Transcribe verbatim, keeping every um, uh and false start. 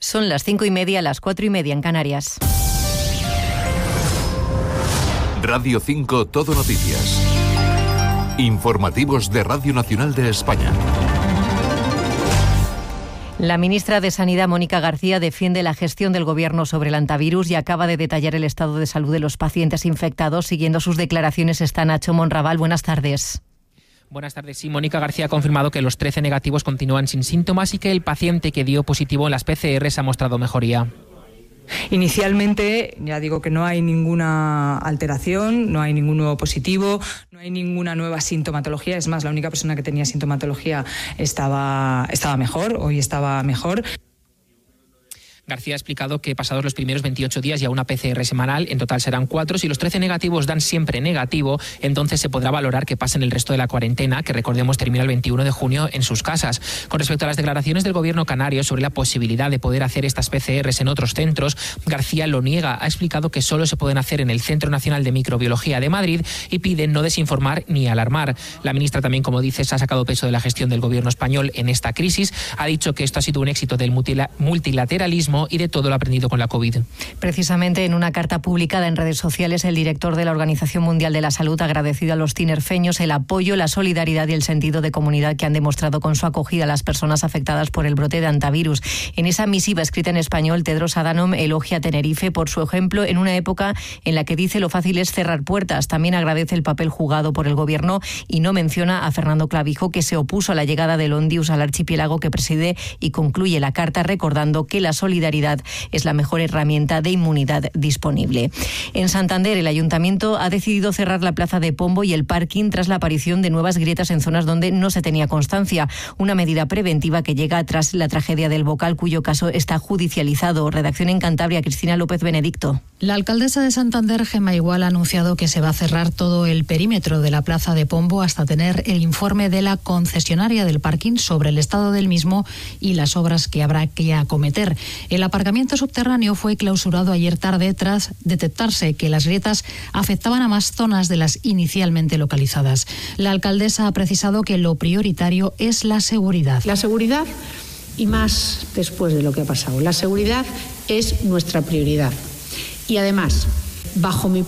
Son las cinco y media, las cuatro y media en Canarias. Radio cinco Todo Noticias. Informativos de Radio Nacional de España. La ministra de Sanidad, Mónica García, defiende la gestión del Gobierno sobre el antivirus y acaba de detallar el estado de salud de los pacientes infectados. Siguiendo sus declaraciones está Nacho Monraval. Buenas tardes. Buenas tardes. Sí, Mónica García ha confirmado que los trece negativos continúan sin síntomas y que el paciente que dio positivo en las P C R se ha mostrado mejoría. Inicialmente, ya digo que no hay ninguna alteración, no hay ningún nuevo positivo, no hay ninguna nueva sintomatología. Es más, la única persona que tenía sintomatología estaba, estaba mejor, hoy estaba mejor. García ha explicado que pasados los primeros veintiocho días y a una P C R semanal, en total serán cuatro. Si los trece negativos dan siempre negativo, entonces se podrá valorar que pasen el resto de la cuarentena, que recordemos termina el veintiuno de junio en sus casas. Con respecto a las declaraciones del Gobierno canario sobre la posibilidad de poder hacer estas P C Rs en otros centros, García lo niega. Ha explicado que solo se pueden hacer en el Centro Nacional de Microbiología de Madrid y pide no desinformar ni alarmar. La ministra también, como dices, ha sacado peso de la gestión del Gobierno español en esta crisis. Ha dicho que esto ha sido un éxito del multilateralismo y de todo lo aprendido con la COVID. Precisamente en una carta publicada en redes sociales, el director de la Organización Mundial de la Salud ha agradecido a los tinerfeños el apoyo, la solidaridad y el sentido de comunidad que han demostrado con su acogida a las personas afectadas por el brote de antivirus. En esa misiva escrita en español, Tedros Adhanom elogia a Tenerife por su ejemplo en una época en la que dice lo fácil es cerrar puertas. También agradece el papel jugado por el Gobierno y no menciona a Fernando Clavijo, que se opuso a la llegada del Ondius al archipiélago que preside, y concluye la carta recordando que la solidaridad es la mejor herramienta de inmunidad disponible. En Santander, el Ayuntamiento ha decidido cerrar la plaza de Pombo y el parking tras la aparición de nuevas grietas en zonas donde no se tenía constancia. Una medida preventiva que llega tras la tragedia del Bocal, cuyo caso está judicializado. Redacción en Cantabria, Cristina López Benedicto. La alcaldesa de Santander, Gemma Igual, ha anunciado que se va a cerrar todo el perímetro de la plaza de Pombo hasta tener el informe de la concesionaria del parking sobre el estado del mismo y las obras que habrá que acometer. El aparcamiento subterráneo fue clausurado ayer tarde tras detectarse que las grietas afectaban a más zonas de las inicialmente localizadas. La alcaldesa ha precisado que lo prioritario es la seguridad. La seguridad, y más después de lo que ha pasado, la seguridad es nuestra prioridad. Y además, bajo mi